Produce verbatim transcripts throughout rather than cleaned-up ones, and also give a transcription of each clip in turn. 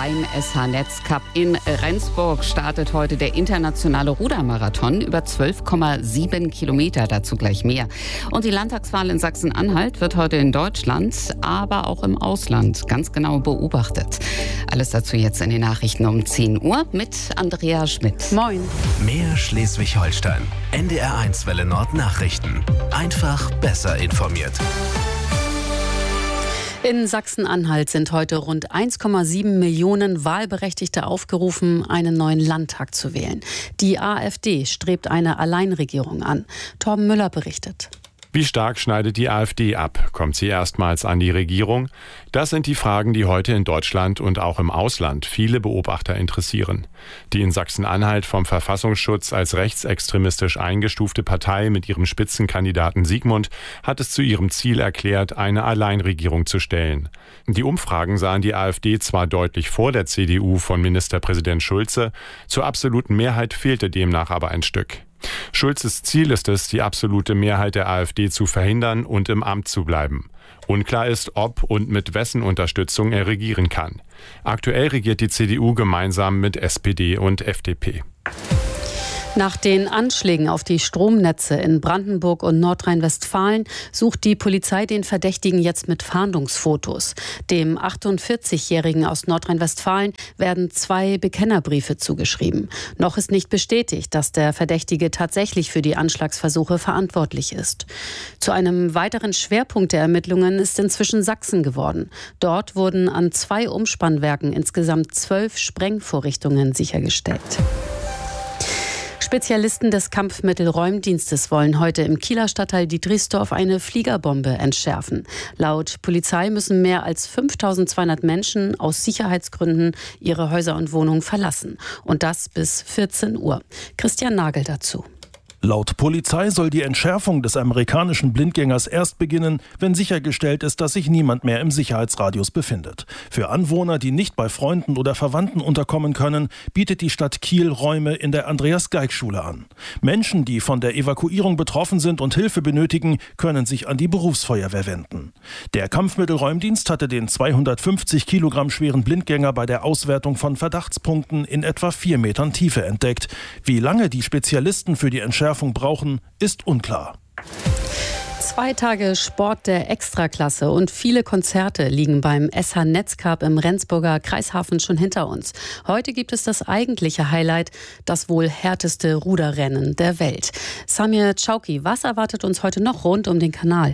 Beim S H-Netzcup in Rendsburg startet heute der internationale Rudermarathon über zwölf Komma sieben Kilometer, dazu gleich mehr. Und die Landtagswahl in Sachsen-Anhalt wird heute in Deutschland, aber auch im Ausland ganz genau beobachtet. Alles dazu jetzt in den Nachrichten um zehn Uhr mit Andrea Schmidt. Moin. Mehr Schleswig-Holstein. N D R eins Welle Nord Nachrichten. Einfach besser informiert. In Sachsen-Anhalt sind heute rund eins Komma sieben Millionen Wahlberechtigte aufgerufen, einen neuen Landtag zu wählen. Die AfD strebt eine Alleinregierung an. Torben Müller berichtet. Wie stark schneidet die AfD ab? Kommt sie erstmals an die Regierung? Das sind die Fragen, die heute in Deutschland und auch im Ausland viele Beobachter interessieren. Die in Sachsen-Anhalt vom Verfassungsschutz als rechtsextremistisch eingestufte Partei mit ihrem Spitzenkandidaten Sigmund hat es zu ihrem Ziel erklärt, eine Alleinregierung zu stellen. Die Umfragen sahen die AfD zwar deutlich vor der C D U von Ministerpräsident Schulze, zur absoluten Mehrheit fehlte demnach aber ein Stück. Schulzes Ziel ist es, die absolute Mehrheit der AfD zu verhindern und im Amt zu bleiben. Unklar ist, ob und mit wessen Unterstützung er regieren kann. Aktuell regiert die C D U gemeinsam mit S P D und F D P. Nach den Anschlägen auf die Stromnetze in Brandenburg und Nordrhein-Westfalen sucht die Polizei den Verdächtigen jetzt mit Fahndungsfotos. Dem achtundvierzigjährigen aus Nordrhein-Westfalen werden zwei Bekennerbriefe zugeschrieben. Noch ist nicht bestätigt, dass der Verdächtige tatsächlich für die Anschlagsversuche verantwortlich ist. Zu einem weiteren Schwerpunkt der Ermittlungen ist inzwischen Sachsen geworden. Dort wurden an zwei Umspannwerken insgesamt zwölf Sprengvorrichtungen sichergestellt. Spezialisten des Kampfmittelräumdienstes wollen heute im Kieler Stadtteil Dietrichsdorf eine Fliegerbombe entschärfen. Laut Polizei müssen mehr als fünftausendzweihundert Menschen aus Sicherheitsgründen ihre Häuser und Wohnungen verlassen. Und das bis vierzehn Uhr. Christian Nagel dazu. Laut Polizei soll die Entschärfung des amerikanischen Blindgängers erst beginnen, wenn sichergestellt ist, dass sich niemand mehr im Sicherheitsradius befindet. Für Anwohner, die nicht bei Freunden oder Verwandten unterkommen können, bietet die Stadt Kiel Räume in der Andreas-Geig-Schule an. Menschen, die von der Evakuierung betroffen sind und Hilfe benötigen, können sich an die Berufsfeuerwehr wenden. Der Kampfmittelräumdienst hatte den zweihundertfünfzig Kilogramm schweren Blindgänger bei der Auswertung von Verdachtspunkten in etwa vier Metern Tiefe entdeckt. Wie lange die Spezialisten für die Entschärfung brauchen, ist unklar. Zwei Tage Sport der Extraklasse und viele Konzerte liegen beim S H-Netzcup im Rendsburger Kreishafen schon hinter uns. Heute gibt es das eigentliche Highlight, das wohl härteste Ruderrennen der Welt. Samir Chauki, was erwartet uns heute noch rund um den Kanal?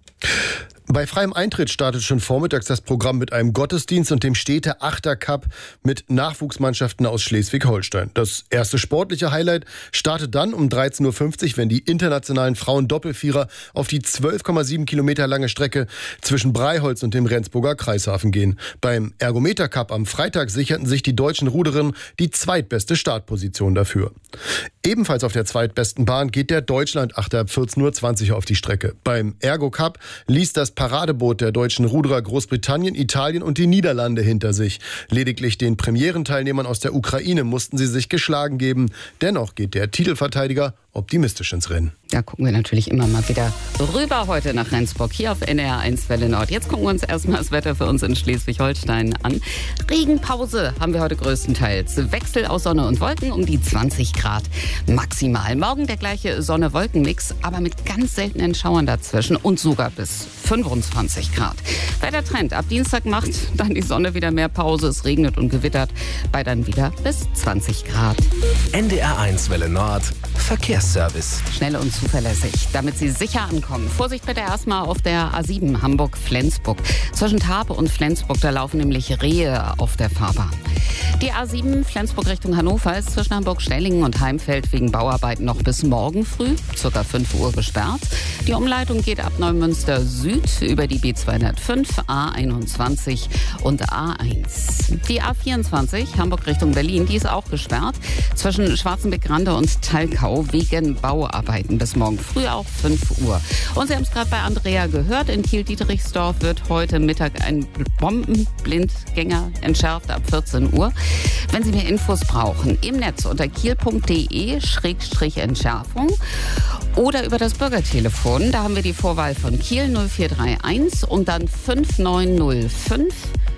Bei freiem Eintritt startet schon vormittags das Programm mit einem Gottesdienst und dem Städte-Achter-Cup mit Nachwuchsmannschaften aus Schleswig-Holstein. Das erste sportliche Highlight startet dann um dreizehn Uhr fünfzig, wenn die internationalen Frauen-Doppelvierer auf die zwölf Komma sieben Kilometer lange Strecke zwischen Breiholz und dem Rendsburger Kreishafen gehen. Beim Ergometer-Cup am Freitag sicherten sich die deutschen Ruderinnen die zweitbeste Startposition dafür. Ebenfalls auf der zweitbesten Bahn geht der Deutschland-Achter ab vierzehn Uhr zwanzig auf die Strecke. Beim Ergo-Cup ließ das Paradeboot der deutschen Ruderer Großbritannien, Italien und die Niederlande hinter sich. Lediglich den Premierenteilnehmern aus der Ukraine mussten sie sich geschlagen geben. Dennoch geht der Titelverteidiger optimistisch ins Rennen. Da gucken wir natürlich immer mal wieder rüber heute nach Rendsburg, hier auf N D R eins Welle Nord. Jetzt gucken wir uns erstmal das Wetter für uns in Schleswig-Holstein an. Regenpause haben wir heute größtenteils. Wechsel aus Sonne und Wolken um die zwanzig Grad maximal. Morgen der gleiche Sonne-Wolken-Mix, aber mit ganz seltenen Schauern dazwischen und sogar bis fünfundzwanzig Grad. Wettertrend. Ab Dienstag macht dann die Sonne wieder mehr Pause. Es regnet und gewittert bei dann wieder bis zwanzig Grad. N D R eins Welle Nord. Verkehrsservice. Schnell und zuverlässig, damit Sie sicher ankommen. Vorsicht bitte erstmal auf der A sieben Hamburg-Flensburg. Zwischen Tarpe und Flensburg, da laufen nämlich Rehe auf der Fahrbahn. Die A sieben Flensburg Richtung Hannover ist zwischen Hamburg-Stellingen und Heimfeld wegen Bauarbeiten noch bis morgen früh, ca. fünf Uhr gesperrt. Die Umleitung geht ab Neumünster Süd über die B zweihundertfünf, A einundzwanzig und A eins. Die A vierundzwanzig Hamburg Richtung Berlin, die ist auch gesperrt. Zwischen Schwarzenbeck-Rande und Talkau wegen Bauarbeiten bis morgen früh auch fünf Uhr. Und Sie haben es gerade bei Andrea gehört, in Kiel-Dietrichsdorf wird heute Mittag ein Bombenblindgänger entschärft ab vierzehn Uhr. Wenn Sie mehr Infos brauchen, im Netz unter kiel punkt de Schrägstrich Entschärfung oder über das Bürgertelefon. Da haben wir die Vorwahl von Kiel null vier drei eins und dann fünf neun null fünf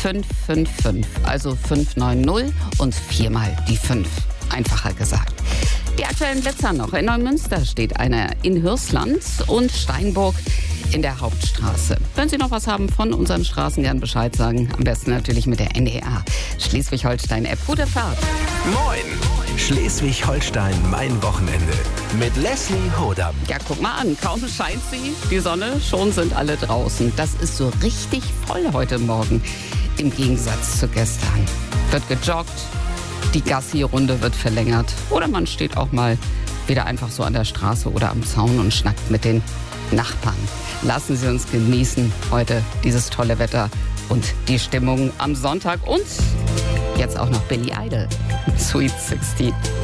fünf fünf fünf, also fünf neun null und viermal die fünf. Einfacher gesagt. Die aktuellen Blitzer noch. In Neumünster steht einer in Hirsland und Steinburg in der Hauptstraße. Wenn Sie noch was haben von unseren Straßen, gern Bescheid sagen. Am besten natürlich mit der N D R Schleswig-Holstein-App. Gute Fahrt. Moin! Schleswig-Holstein, mein Wochenende. Mit Leslie Hodam. Ja, guck mal an. Kaum scheint sie, die Sonne, schon sind alle draußen. Das ist so richtig voll heute Morgen. Im Gegensatz zu gestern. Wird gejoggt, die Gassi-Runde wird verlängert. Oder man steht auch mal wieder einfach so an der Straße oder am Zaun und schnackt mit den Nachbarn. Lassen Sie uns genießen heute dieses tolle Wetter und die Stimmung am Sonntag. Und jetzt auch noch Billy Idol, Sweet sixteen.